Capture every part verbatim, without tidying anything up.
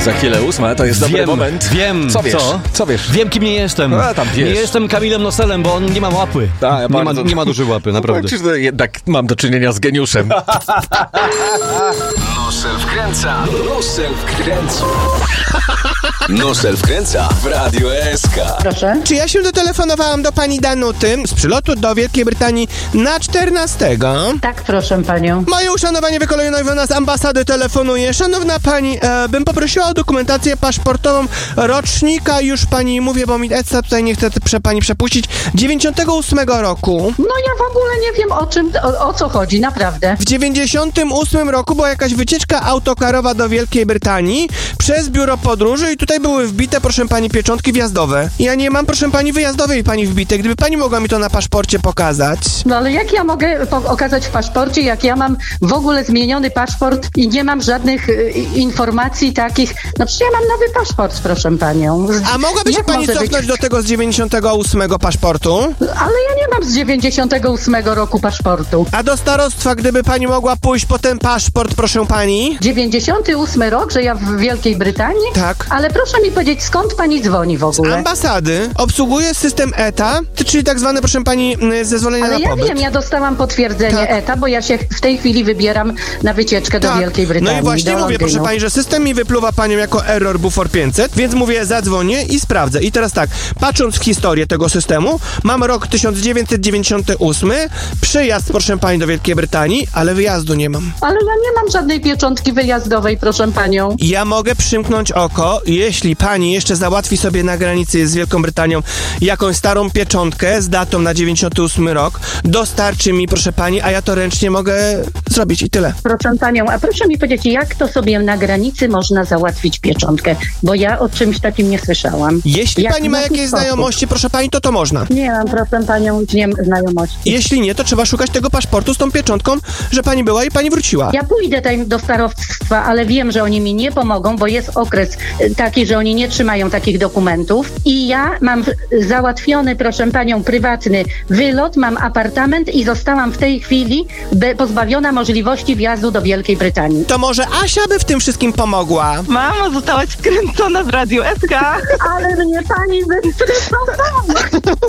Za chwilę ósma, to jest wiem, dobry moment. Wiem, co wiesz? Co? Co wiesz? Wiem, kim nie jestem. A, tam wiesz. Nie jestem Kamilem Noselem, bo on nie ma łapy. A, ja nie, bardzo... ma, nie ma dużej łapy, naprawdę. Powiem ci, że jednak mam do czynienia z geniuszem. Nosel wkręca. Nosel wkręca. Nosel wkręca w Radio S K. Proszę. Czy ja się dotelefonowałam do pani Danuty z przylotu do Wielkiej Brytanii na czternastego? Tak, proszę panią. Moje uszanowanie wykolejone z ambasady telefonuje. Szanowna pani, e, bym poprosiła o dokumentację paszportową rocznika, już pani mówię, bo mi E C A tutaj nie chce prze, pani przepuścić, dziewięćdziesiątego ósmego roku. No ja w ogóle nie wiem o czym, o, o co chodzi, naprawdę. W dziewięćdziesiątym ósmym roku była jakaś wycieczka autokarowa do Wielkiej Brytanii przez biuro podróży i tutaj były wbite, proszę pani, pieczątki wjazdowe. Ja nie mam, proszę pani, wyjazdowej pani wbite. Gdyby pani mogła mi to na paszporcie pokazać. No ale jak ja mogę po- okazać w paszporcie, jak ja mam w ogóle zmieniony paszport i nie mam żadnych y, informacji takich. No przecież ja mam nowy paszport, proszę panią. Z- A mogłaby się jak pani może cofnąć być- do tego z dziewięćdziesiątego ósmego paszportu? Ale ja nie mam z dziewięćdziesiątego ósmego roku paszportu. A do starostwa, gdyby pani mogła pójść po ten paszport, proszę pani? dziewięćdziesiąty ósmy rok, że ja w Wielkiej Brytanii? Tak. Ale proszę mi powiedzieć, skąd pani dzwoni w ogóle? Ambasady obsługuje system E T A, czyli tak zwane, proszę pani, m, zezwolenie Ale na ja pobyt. wiem, ja dostałam potwierdzenie Tak. E T A, bo ja się w tej chwili wybieram na wycieczkę do Wielkiej Brytanii. No i właśnie do mówię, Londynu. proszę pani, że system mi wypluwa panią jako error bufor pięćset, więc mówię, zadzwonię i sprawdzę. I teraz tak, patrząc w historię tego systemu, mam rok tysiąc dziewięćset dziewięćdziesiąty ósmy, przyjazd, proszę pani, do Wielkiej Brytanii, ale wyjazdu nie mam. Ale ja nie mam żadnej pieczątki wyjazdowej, proszę panią. Ja mogę przymknąć oko, jeśli pani jeszcze załatwi sobie na granicy z Wielką Brytanią jakąś starą pieczątkę z datą na dziewięćdziesiąty ósmy rok, dostarczy mi, proszę pani, a ja to ręcznie mogę zrobić i tyle. Proszę panią, a proszę mi powiedzieć, jak to sobie na granicy można załatwić pieczątkę? Bo ja o czymś takim nie słyszałam. Jeśli Jak- pani w ma jaki jakieś sposób? znajomości, proszę pani, to to można. Nie mam, proszę panią, nie mam znajomości. Jeśli nie, to trzeba szukać tego paszportu z tą pieczątką, że pani była i pani wróciła. Ja pójdę tam do starostwa, ale wiem, że oni mi nie pomogą, bo jest okres y, taki, że oni nie trzymają takich dokumentów i ja mam y, załatwiony, proszę panią, prywatny wylot, mam apartament i zostałam w tej chwili be, pozbawiona możliwości wjazdu do Wielkiej Brytanii. To może Asia by w tym wszystkim pomogła? Mamo, zostałaś wkręcona w Radio S K. Ale mnie pani zestresowała.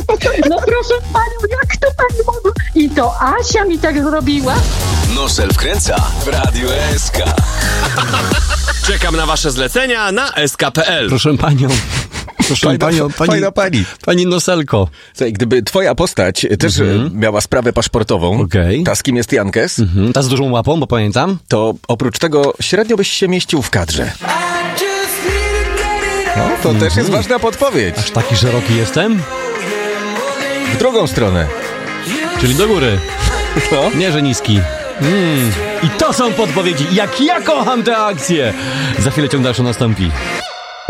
No proszę panią, jak to pani mogła? I to Asia mi tak zrobiła? Nosel wkręca w Radio S K. Czekam na wasze zlecenia na S K kropka P L. Proszę panią. Proszę Fajna, panią, pani, fajna pani. Pani Noselko. Słuchaj, gdyby twoja postać też Mhm. e, miała sprawę paszportową, Okej. ta z kim jest Jankes, Mhm. Ta z dużą łapą, bo pamiętam. to oprócz tego średnio byś się mieścił w kadrze. No, to też jest ważna podpowiedź. Aż taki szeroki jestem? W drugą stronę. Czyli do góry. No. Nie, że niski. Mm. I to są podpowiedzi. Jak ja kocham te akcje! Za chwilę ciąg dalszy nastąpi.